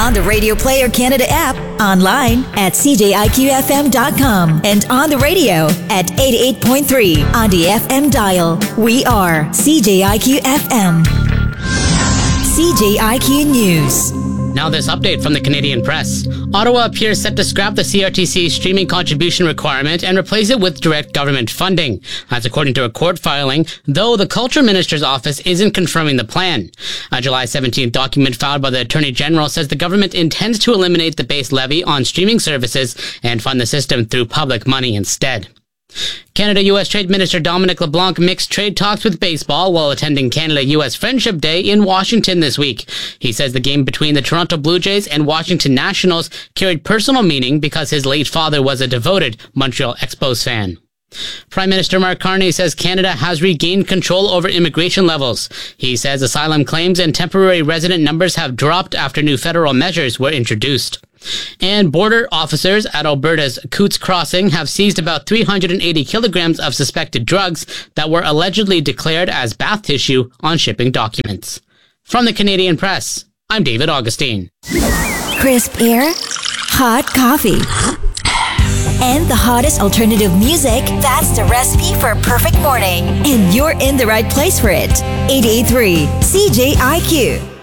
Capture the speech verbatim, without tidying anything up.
on the Radio Player Canada app, online at c j i q f m dot com, and on the radio at eighty-eight point three on the F M dial. We are C J I Q F M. C J I Q News. Now this update from the Canadian Press. Ottawa appears set to scrap the C R T C streaming contribution requirement and replace it with direct government funding. That's according to a court filing, though the Culture Minister's office isn't confirming the plan. A July seventeenth document filed by the Attorney General says the government intends to eliminate the base levy on streaming services and fund the system through public money instead. Canada-U S Trade Minister Dominic LeBlanc mixed trade talks with baseball while attending Canada-U S Friendship Day in Washington this week. He says the game between the Toronto Blue Jays and Washington Nationals carried personal meaning because his late father was a devoted Montreal Expos fan. Prime Minister Mark Carney says Canada has regained control over immigration levels. He says asylum claims and temporary resident numbers have dropped after new federal measures were introduced. And border officers at Alberta's Coots Crossing have seized about three hundred eighty kilograms of suspected drugs that were allegedly declared as bath tissue on shipping documents. From the Canadian Press, I'm David Augustine. Crisp air, hot coffee, and the hottest alternative music. That's the recipe for a perfect morning. And you're in the right place for it. eighty-eight point three C J I Q.